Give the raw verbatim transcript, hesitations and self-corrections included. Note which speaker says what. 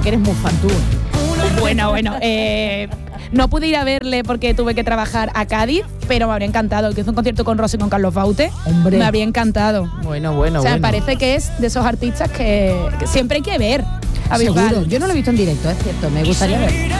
Speaker 1: que eres muy fan tú.
Speaker 2: Bueno, bueno, eh, no pude ir a verle porque tuve que trabajar a Cádiz, pero me habría encantado. Que hizo un concierto con Rosy y con Carlos Baute.
Speaker 1: Hombre.
Speaker 2: Me habría encantado.
Speaker 1: Bueno, bueno,
Speaker 2: O sea,
Speaker 1: bueno.
Speaker 2: me parece que es de esos artistas que, que siempre hay que ver a Bisbal.
Speaker 1: Seguro, yo no lo he visto en directo, es cierto, me gustaría ver.